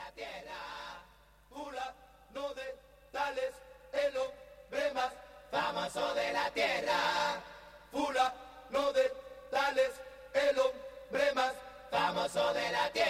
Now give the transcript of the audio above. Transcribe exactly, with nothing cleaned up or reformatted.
la tierra. Fulano de tal es el hombre más famoso de la tierra. Fulano de tal es el hombre más famoso de la tierra.